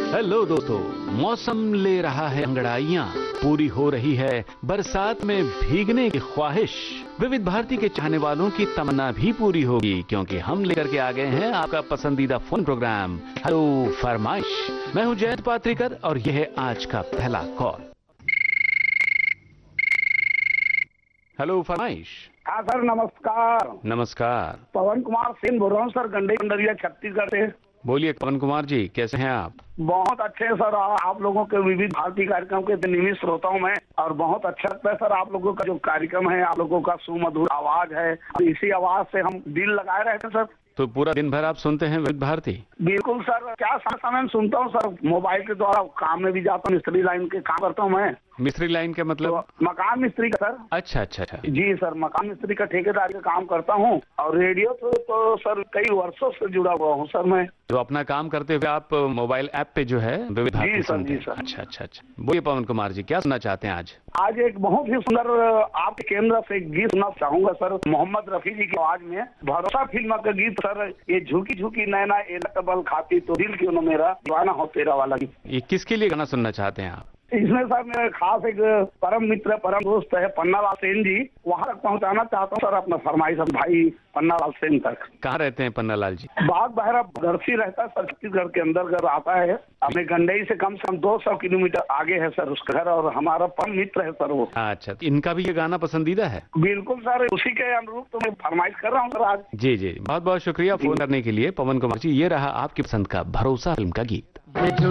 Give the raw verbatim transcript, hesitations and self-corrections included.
Hello दोस्तों, मौसम ले रहा है अंगड़ाइयाँ, पूरी हो रही है बरसात में भीगने की ख्वाहिश। विविध भारती के चाहने वालों की तमन्ना भी पूरी होगी, क्योंकि हम लेकर के आ गए हैं आपका पसंदीदा फोन प्रोग्राम हेलो फरमाइश। मैं हूं जयंत पात्रिकर और यह है आज का पहला कॉल। हेलो फरमाइश। हाँ सर, नमस्कार। नमस्कार। पवन कुमार सेन बोल रहा हूँ सर, गंडे कंडरिया छत्तीसगढ़ से। बोलिए पवन कुमार जी, कैसे हैं आप? बहुत अच्छे हैं सर। आप लोगों के विविध भारती कार्यक्रम के नियमित श्रोता हूँ मैं, और बहुत अच्छा लगता है सर आप लोगों का जो कार्यक्रम है। आप लोगों का सुमधुर आवाज है, इसी आवाज से हम दिल लगाए रहते हैं सर। तो पूरा दिन भर आप सुनते हैं विविध भारती? बिल्कुल सर, क्या समय में सुनता हूँ सर, मोबाइल के द्वारा काम में भी जाता हूँ, मिस्त्री लाइन के काम करता हूँ मैं। मिस्त्री लाइन के मतलब? तो मकान मिस्त्री का सर। अच्छा अच्छा अच्छा। जी सर, मकान मिस्त्री का ठेकेदार का काम करता हूँ, और रेडियो तो, तो सर कई वर्षों से जुड़ा हुआ हूँ सर मैं। तो अपना काम करते हुए आप मोबाइल ऐप पे जो है विविध भारती सुनते हैं? अच्छा अच्छा अच्छा। बोलिए पवन कुमार जी, क्या सुनना चाहते हैं आज? आज एक बहुत ही सुंदर आपके केंद्र से एक गीत सुनना चाहूंगा सर, मोहम्मद रफी जी की आवाज में। भरोसा फिल्म का गीत सर, ये झुकी झुकी नैना ए बल खाती तो दिल क्यों न मेरा दीवाना हो तेरा वाला गीत। ये किसके लिए गाना सुनना चाहते हैं आप? इसमें सर मेरे खास एक परम मित्र परम दोस्त है पन्ना लाल सेन जी, वहाँ तक पहुँचाना चाहता हूँ सर अपना फरमाइश भाई पन्ना लाल सेन तक। कहाँ रहते हैं पन्ना लाल जी? बाग बहरा गरसी रहता है सर, छत्तीसगढ़ के अंदर आता है। अपने गंडई से कम से कम दो सौ किलोमीटर आगे है सर उसका घर, और हमारा परम मित्र है सर वो। अच्छा, तो इनका भी ये गाना पसंदीदा है? बिल्कुल सर, उसी के अनुरूप तो मैं फरमाइश कर रहा हूँ सर आज। जी जी, बहुत बहुत शुक्रिया फोन करने के लिए पवन कुमार जी। ये रहा आपकी पसंद का भरोसा फिल्म का गीत।